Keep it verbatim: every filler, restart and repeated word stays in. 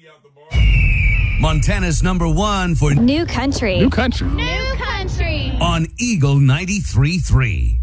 Montana's number one for New country. New country. New country. on Eagle ninety-three point three.